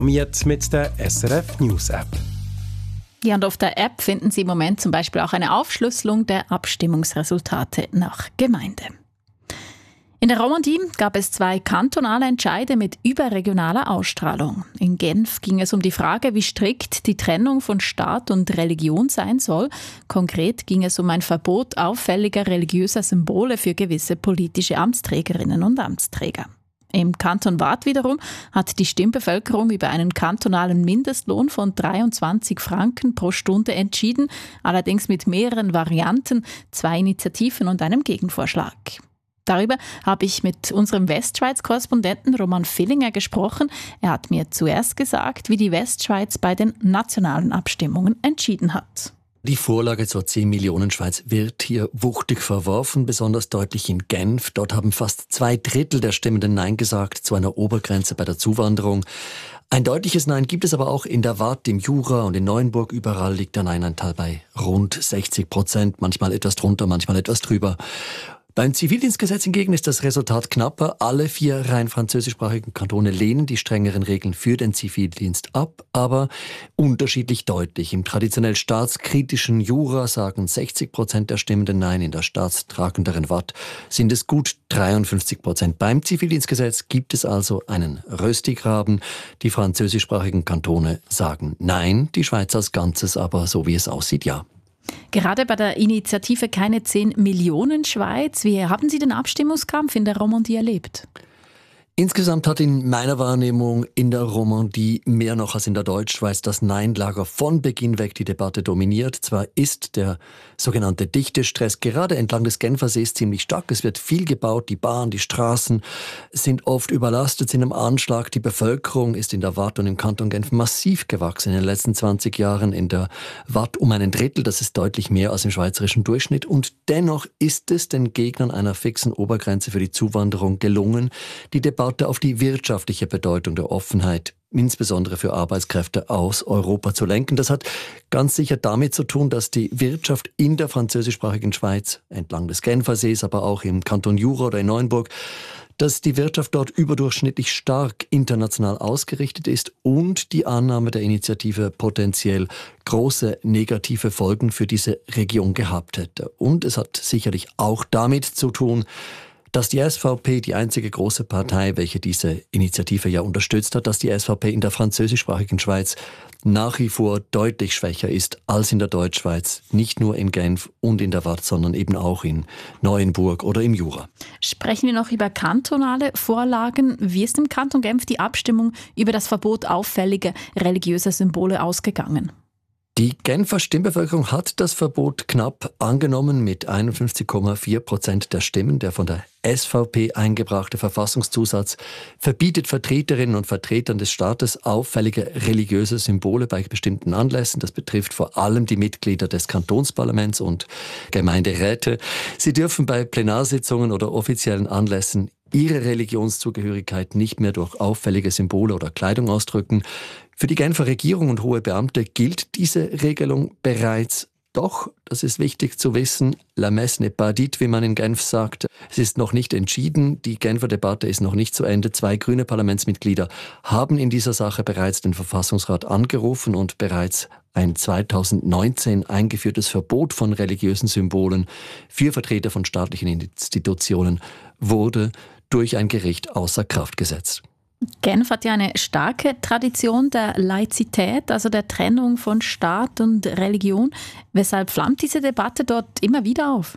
Jetzt mit der SRF News App. Ja, und auf der App finden Sie im Moment zum Beispiel auch eine Aufschlüsselung der Abstimmungsresultate nach Gemeinde. In der Romandie gab es 2 kantonale Entscheide mit überregionaler Ausstrahlung. In Genf ging es um die Frage, wie strikt die Trennung von Staat und Religion sein soll. Konkret ging es um ein Verbot auffälliger religiöser Symbole für gewisse politische Amtsträgerinnen und Amtsträger. Im Kanton Waadt wiederum hat die Stimmbevölkerung über einen kantonalen Mindestlohn von 23 Franken pro Stunde entschieden, allerdings mit mehreren Varianten, 2 Initiativen und einem Gegenvorschlag. Darüber habe ich mit unserem Westschweiz-Korrespondenten Roman Villinger gesprochen. Er hat mir zuerst gesagt, wie die Westschweiz bei den nationalen Abstimmungen entschieden hat. Die Vorlage zur 10-Millionen-Schweiz wird hier wuchtig verworfen, besonders deutlich in Genf. Dort haben fast 2/3 der Stimmenden Nein gesagt zu einer Obergrenze bei der Zuwanderung. Ein deutliches Nein gibt es aber auch in der Waadt, im Jura und in Neuenburg. Überall liegt der Nein-Anteil bei rund 60%, manchmal etwas drunter, manchmal etwas drüber. Beim Zivildienstgesetz hingegen ist das Resultat knapper. Alle 4 rein französischsprachigen Kantone lehnen die strengeren Regeln für den Zivildienst ab, aber unterschiedlich deutlich. Im traditionell staatskritischen Jura sagen 60% der Stimmenden Nein, in der staatstragenderen Waadt sind es gut 53%. Beim Zivildienstgesetz gibt es also einen Röstigraben. Die französischsprachigen Kantone sagen Nein, die Schweiz als Ganzes aber, so wie es aussieht, ja. Gerade bei der Initiative Keine 10 Millionen Schweiz, wie haben Sie den Abstimmungskampf in der Romandie erlebt? Insgesamt hat in meiner Wahrnehmung in der Romandie mehr noch als in der Deutschschweiz das Nein-Lager von Beginn weg die Debatte dominiert. Zwar ist der sogenannte Dichtestress gerade entlang des Genfersees ziemlich stark. Es wird viel gebaut, die Bahn, die Straßen sind oft überlastet, sind im Anschlag. Die Bevölkerung ist in der Waadt und im Kanton Genf massiv gewachsen in den letzten 20 Jahren. In der Waadt um 1/3, das ist deutlich mehr als im schweizerischen Durchschnitt. Und dennoch ist es den Gegnern einer fixen Obergrenze für die Zuwanderung gelungen, die Debatte auf die wirtschaftliche Bedeutung der Offenheit, insbesondere für Arbeitskräfte aus Europa, zu lenken. Das hat ganz sicher damit zu tun, dass die Wirtschaft in der französischsprachigen Schweiz, entlang des Genfersees, aber auch im Kanton Jura oder in Neuenburg, dass die Wirtschaft dort überdurchschnittlich stark international ausgerichtet ist und die Annahme der Initiative potenziell große negative Folgen für diese Region gehabt hätte. Und es hat sicherlich auch damit zu tun, dass die SVP, die einzige große Partei, welche diese Initiative ja unterstützt hat, dass die SVP in der französischsprachigen Schweiz nach wie vor deutlich schwächer ist als in der Deutschschweiz. Nicht nur in Genf und in der Waadt, sondern eben auch in Neuenburg oder im Jura. Sprechen wir noch über kantonale Vorlagen. Wie ist im Kanton Genf die Abstimmung über das Verbot auffälliger religiöser Symbole ausgegangen? Die Genfer Stimmbevölkerung hat das Verbot knapp angenommen mit 51,4% der Stimmen. Der von der SVP eingebrachte Verfassungszusatz verbietet Vertreterinnen und Vertretern des Staates auffällige religiöse Symbole bei bestimmten Anlässen. Das betrifft vor allem die Mitglieder des Kantonsparlaments und Gemeinderäte. Sie dürfen bei Plenarsitzungen oder offiziellen Anlässen ihre Religionszugehörigkeit nicht mehr durch auffällige Symbole oder Kleidung ausdrücken. Für die Genfer Regierung und hohe Beamte gilt diese Regelung bereits. Doch, das ist wichtig zu wissen, la messe n'est pas dite, wie man in Genf sagt. Es ist noch nicht entschieden, die Genfer Debatte ist noch nicht zu Ende. 2 grüne Parlamentsmitglieder haben in dieser Sache bereits den Verfassungsrat angerufen und bereits ein 2019 eingeführtes Verbot von religiösen Symbolen für Vertreter von staatlichen Institutionen wurde durch ein Gericht außer Kraft gesetzt. Genf hat ja eine starke Tradition der Laizität, also der Trennung von Staat und Religion. Weshalb flammt diese Debatte dort immer wieder auf?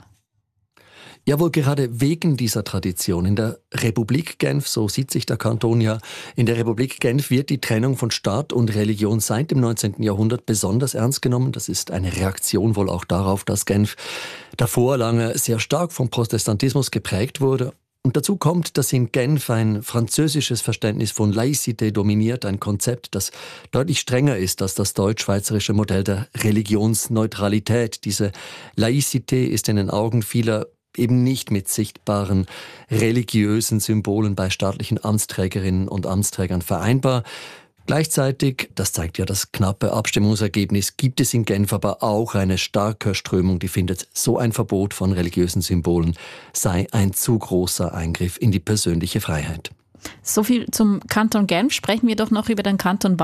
Ja, wohl gerade wegen dieser Tradition. In der Republik Genf, so sieht sich der Kanton ja, in der Republik Genf wird die Trennung von Staat und Religion seit dem 19. Jahrhundert besonders ernst genommen. Das ist eine Reaktion wohl auch darauf, dass Genf davor lange sehr stark vom Protestantismus geprägt wurde. Und dazu kommt, dass in Genf ein französisches Verständnis von Laïcité dominiert, ein Konzept, das deutlich strenger ist als das deutsch-schweizerische Modell der Religionsneutralität. Diese Laïcité ist in den Augen vieler eben nicht mit sichtbaren religiösen Symbolen bei staatlichen Amtsträgerinnen und Amtsträgern vereinbar. Gleichzeitig, das zeigt ja das knappe Abstimmungsergebnis, gibt es in Genf aber auch eine starke Strömung, die findet, so ein Verbot von religiösen Symbolen sei ein zu großer Eingriff in die persönliche Freiheit. So viel zum Kanton Genf. Sprechen wir doch noch über den Kanton